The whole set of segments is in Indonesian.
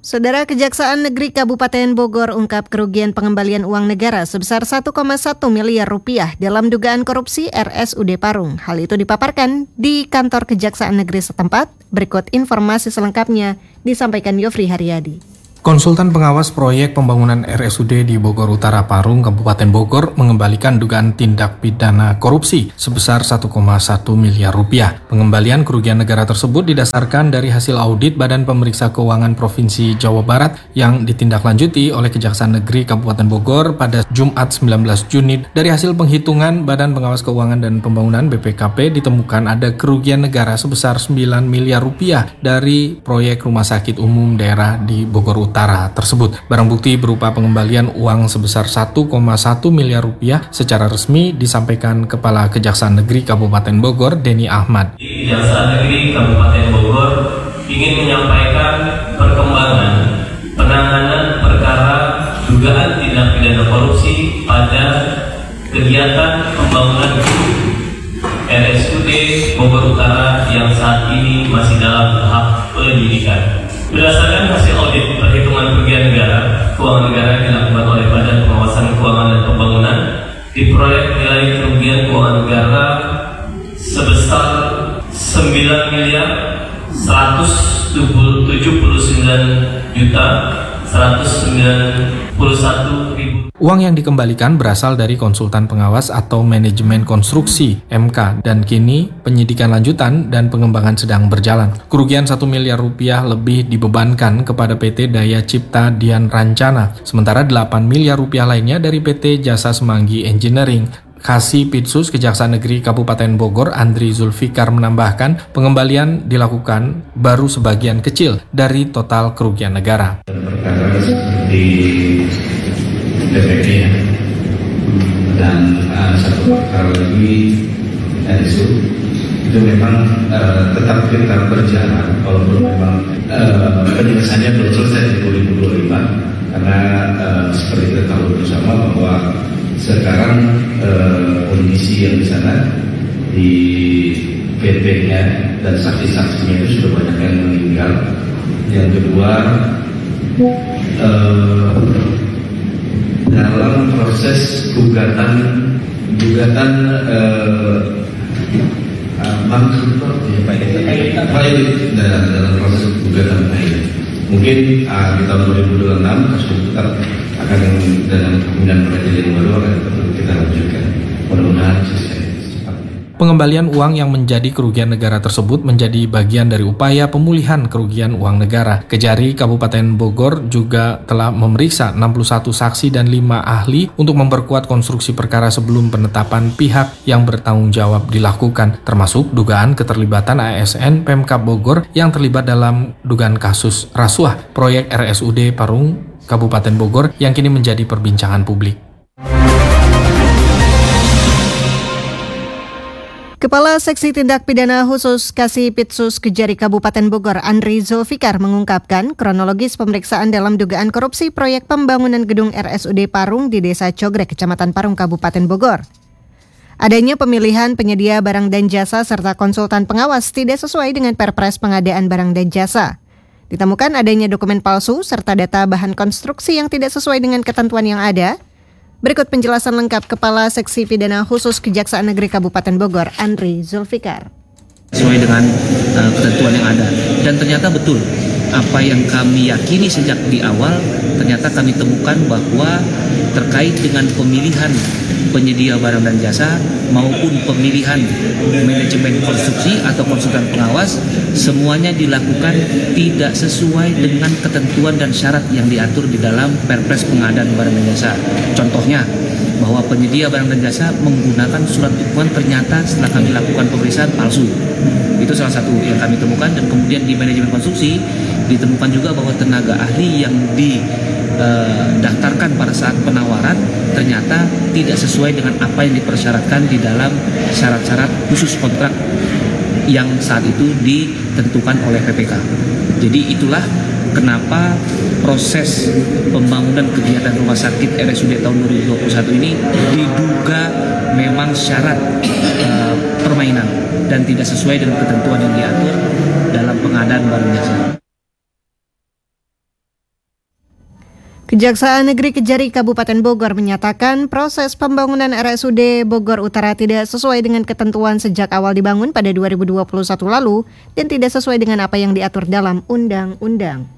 Saudara, Kejaksaan Negeri Kabupaten Bogor ungkap kerugian pengembalian uang negara sebesar 1,1 miliar rupiah dalam dugaan korupsi RSUD Parung. Hal itu dipaparkan di kantor Kejaksaan Negeri setempat. Berikut informasi selengkapnya disampaikan Yofri Haryadi. Konsultan pengawas proyek pembangunan RSUD di Bogor Utara Parung, Kabupaten Bogor mengembalikan dugaan tindak pidana korupsi sebesar 1,1 miliar rupiah. Pengembalian kerugian negara tersebut didasarkan dari hasil audit Badan Pemeriksa Keuangan Provinsi Jawa Barat yang ditindaklanjuti oleh Kejaksaan Negeri Kabupaten Bogor pada Jumat 19 Juni. Dari hasil penghitungan Badan Pengawas Keuangan dan Pembangunan BPKP ditemukan ada kerugian negara sebesar 9 miliar rupiah dari proyek rumah sakit umum daerah di Bogor Utara tersebut. Barang bukti berupa pengembalian uang sebesar 1,1 miliar rupiah secara resmi disampaikan Kepala Kejaksaan Negeri Kabupaten Bogor, Denny Ahmad. Kejaksaan Negeri Kabupaten Bogor ingin menyampaikan perkembangan penanganan perkara dugaan tindak pidana korupsi pada kegiatan pembangunan RSUD Bogor Utara yang saat ini masih dalam tahap penyidikan. Berdasarkan hasil audit perhitungan kerugian negara, keuangan negara yang dilakukan oleh Badan Pengawasan Keuangan dan Pembangunan di proyek nilai kerugian keuangan negara sebesar 9 miliar 179 juta 191.000. Uang yang dikembalikan berasal dari konsultan pengawas atau manajemen konstruksi (MK) dan kini penyidikan lanjutan dan pengembangan sedang berjalan. Kerugian 1 miliar rupiah lebih dibebankan kepada PT Daya Cipta Dian Rancana, sementara 8 miliar rupiah lainnya dari PT Jasa Semanggi Engineering. Kasipitsus Kejaksaan Negeri Kabupaten Bogor, Andri Zulfikar menambahkan pengembalian dilakukan baru sebagian kecil dari total kerugian negara. Perkara di BPK dan satu perkara lagi RSU itu memang tetap kita berjalan walaupun memang penyelesaiannya belum selesai di 2025 karena seperti kita tahu bersama bahwa sekarang kondisi yang di sana di PT-nya dan saksi-saksinya itu sudah banyak yang meninggal. Yang kedua, dalam proses gugatan dalam proses gugatan mungkin di tahun 2026 kasus itu akan dengan kepemimpinan peradilan baru akan kita lanjutkan. Mudah-mudahan selesai. Pengembalian uang yang menjadi kerugian negara tersebut menjadi bagian dari upaya pemulihan kerugian uang negara. Kejari Kabupaten Bogor juga telah memeriksa 61 saksi dan 5 ahli untuk memperkuat konstruksi perkara sebelum penetapan pihak yang bertanggung jawab dilakukan, termasuk dugaan keterlibatan ASN Pemkab Bogor yang terlibat dalam dugaan kasus rasuah proyek RSUD Parung, Kabupaten Bogor yang kini menjadi perbincangan publik. Kepala Seksi Tindak Pidana Khusus Kasipitsus Kejari Kabupaten Bogor, Andri Zulfikar mengungkapkan kronologis pemeriksaan dalam dugaan korupsi proyek pembangunan gedung RSUD Parung di Desa Cogrek, Kecamatan Parung, Kabupaten Bogor. Adanya pemilihan penyedia barang dan jasa serta konsultan pengawas tidak sesuai dengan Perpres Pengadaan Barang dan Jasa. Ditemukan adanya dokumen palsu serta data bahan konstruksi yang tidak sesuai dengan ketentuan yang ada. Berikut penjelasan lengkap Kepala Seksi Pidana Khusus Kejaksaan Negeri Kabupaten Bogor, Andri Zulfikar. Sesuai dengan ketentuan yang ada. Dan ternyata betul, apa yang kami yakini sejak di awal, ternyata kami temukan bahwa terkait dengan pemilihan penyedia barang dan jasa maupun pemilihan manajemen konstruksi atau konsultan pengawas, semuanya dilakukan tidak sesuai dengan ketentuan dan syarat yang diatur di dalam Perpres Pengadaan Barang dan Jasa. Contohnya, bahwa penyedia barang dan jasa menggunakan surat dukungan ternyata setelah kami lakukan pemeriksaan palsu. Itu salah satu yang kami temukan. Dan kemudian di manajemen konstruksi ditemukan juga bahwa tenaga ahli yang didaftarkan pada saat penawaran ternyata tidak sesuai dengan apa yang dipersyaratkan di dalam syarat-syarat khusus kontrak yang saat itu ditentukan oleh PPK. Jadi itulah kenapa proses pembangunan kegiatan rumah sakit RSUD tahun 2021 ini diduga memang syarat permainan dan tidak sesuai dengan ketentuan yang diatur dalam pengadaan barang jasa. Kejaksaan Negeri Kejari Kabupaten Bogor menyatakan proses pembangunan RSUD Bogor Utara tidak sesuai dengan ketentuan sejak awal dibangun pada 2021 lalu dan tidak sesuai dengan apa yang diatur dalam undang-undang.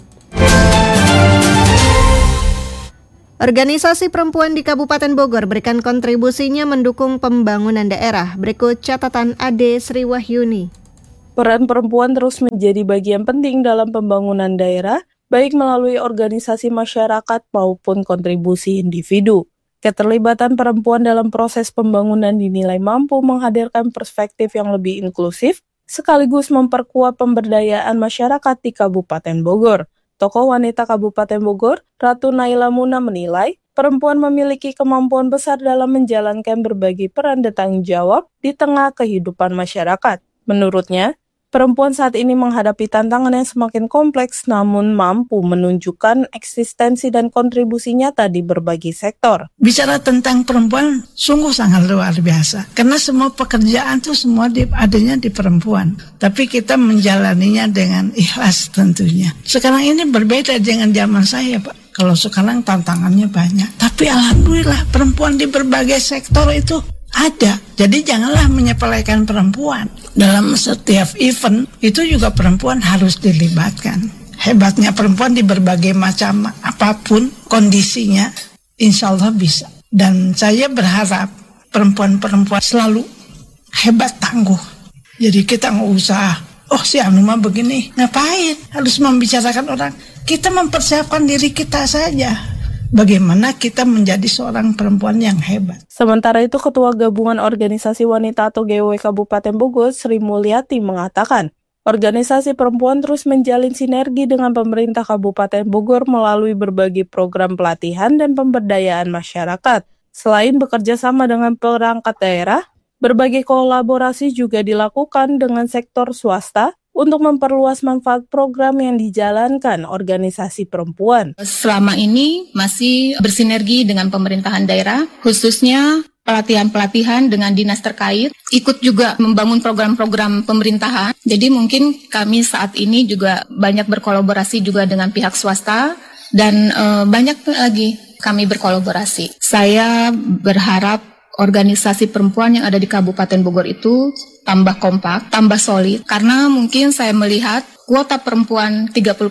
Organisasi perempuan di Kabupaten Bogor berikan kontribusinya mendukung pembangunan daerah. Berikut catatan Ade Sriwahyuni. Peran perempuan terus menjadi bagian penting dalam pembangunan daerah, baik melalui organisasi masyarakat maupun kontribusi individu. Keterlibatan perempuan dalam proses pembangunan dinilai mampu menghadirkan perspektif yang lebih inklusif, sekaligus memperkuat pemberdayaan masyarakat di Kabupaten Bogor. Tokoh wanita Kabupaten Bogor, Ratu Naila Muna menilai, perempuan memiliki kemampuan besar dalam menjalankan berbagai peran dan tanggung jawab di tengah kehidupan masyarakat. Menurutnya, perempuan saat ini menghadapi tantangan yang semakin kompleks namun mampu menunjukkan eksistensi dan kontribusi nyata di berbagai sektor. Bicara tentang perempuan sungguh sangat luar biasa. Karena semua pekerjaan itu semua adanya di perempuan. Tapi kita menjalaninya dengan ikhlas tentunya. Sekarang ini berbeda dengan zaman saya, Pak. Kalau sekarang tantangannya banyak. Tapi alhamdulillah perempuan di berbagai sektor itu ada. Jadi janganlah menyepelekan perempuan. Dalam setiap event itu juga perempuan harus dilibatkan. Hebatnya perempuan di berbagai macam apapun kondisinya, insya Allah bisa. Dan saya berharap perempuan-perempuan selalu hebat tangguh. Jadi kita nggak usah, oh si Anu mah begini, ngapain? Harus membicarakan orang. Kita mempersiapkan diri kita saja. Bagaimana kita menjadi seorang perempuan yang hebat. Sementara itu, Ketua Gabungan Organisasi Wanita atau GW Kabupaten Bogor, Sri Mulyati mengatakan, organisasi perempuan terus menjalin sinergi dengan pemerintah Kabupaten Bogor melalui berbagai program pelatihan dan pemberdayaan masyarakat. Selain bekerja sama dengan perangkat daerah, berbagai kolaborasi juga dilakukan dengan sektor swasta untuk memperluas manfaat program yang dijalankan organisasi perempuan. Selama ini masih bersinergi dengan pemerintahan daerah, khususnya pelatihan-pelatihan dengan dinas terkait, ikut juga membangun program-program pemerintahan. Jadi mungkin kami saat ini juga banyak berkolaborasi juga dengan pihak swasta dan banyak lagi kami berkolaborasi. Saya berharap organisasi perempuan yang ada di Kabupaten Bogor itu tambah kompak, tambah solid. Karena mungkin saya melihat kuota perempuan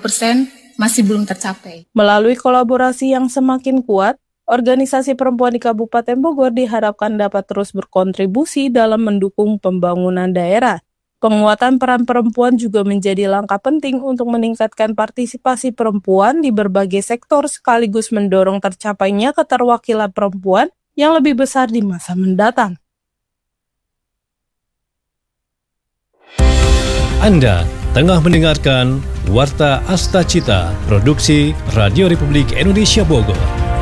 30% masih belum tercapai. Melalui kolaborasi yang semakin kuat, organisasi perempuan di Kabupaten Bogor diharapkan dapat terus berkontribusi dalam mendukung pembangunan daerah. Penguatan peran perempuan juga menjadi langkah penting untuk meningkatkan partisipasi perempuan di berbagai sektor sekaligus mendorong tercapainya keterwakilan perempuan yang lebih besar di masa mendatang. Anda tengah mendengarkan Warta Asta Cita, produksi Radio Republik Indonesia Bogor.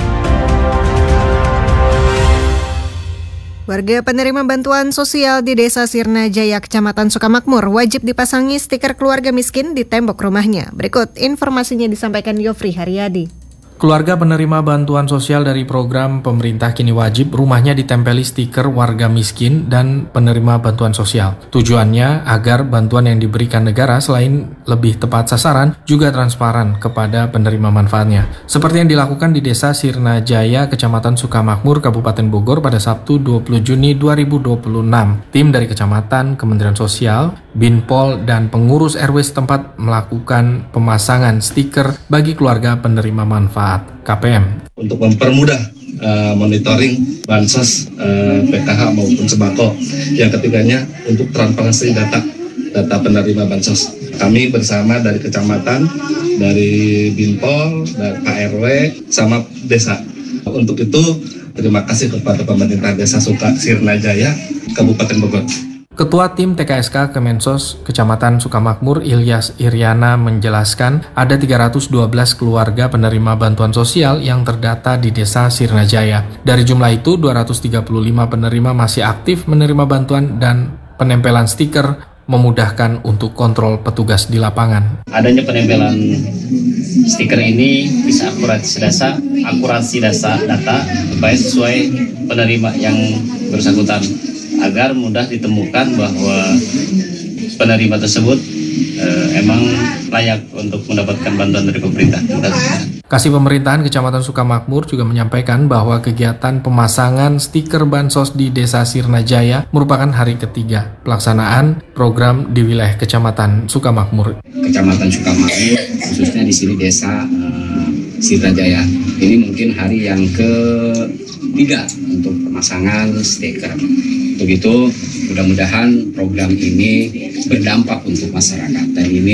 Warga penerima bantuan sosial di Desa Sirna Jaya, Kecamatan Sukamakmur wajib dipasangi stiker keluarga miskin di tembok rumahnya. Berikut informasinya disampaikan Yofri Haryadi. Keluarga penerima bantuan sosial dari program pemerintah kini wajib rumahnya ditempeli stiker warga miskin dan penerima bantuan sosial. Tujuannya agar bantuan yang diberikan negara selain lebih tepat sasaran, juga transparan kepada penerima manfaatnya. Seperti yang dilakukan di Desa Sirna Jaya, Kecamatan Sukamakmur, Kabupaten Bogor pada Sabtu 20 Juni 2026. Tim dari Kecamatan, Kementerian Sosial, Binpol, dan pengurus RW setempat melakukan pemasangan stiker bagi keluarga penerima manfaat KPM. Untuk mempermudah monitoring bansos PKH maupun sembako. Yang ketiganya untuk transparansi data penerima bansos. Kami bersama dari kecamatan, dari Binpol, dari Pak RW, sama desa. Untuk itu terima kasih kepada pemerintah Desa Sirna Jaya, Kabupaten Bogor. Ketua Tim TKSK Kemensos Kecamatan Sukamakmur Ilyas Iryana menjelaskan ada 312 keluarga penerima bantuan sosial yang terdata di Desa Sirna Jaya. Dari jumlah itu, 235 penerima masih aktif menerima bantuan dan penempelan stiker memudahkan untuk kontrol petugas di lapangan. Adanya penempelan stiker ini bisa akurasi data supaya sesuai penerima yang bersangkutan, agar mudah ditemukan bahwa penerima tersebut emang layak untuk mendapatkan bantuan dari pemerintah. Kasih Pemerintahan Kecamatan Sukamakmur juga menyampaikan bahwa kegiatan pemasangan stiker bansos di Desa Sirnajaya merupakan hari ketiga pelaksanaan program di wilayah Kecamatan Sukamakmur. Kecamatan Sukamakmur, khususnya di sini Desa Sirnajaya. Ini mungkin hari yang ketiga untuk pemasangan stiker. Untuk itu, mudah-mudahan program ini berdampak untuk masyarakat. Dan ini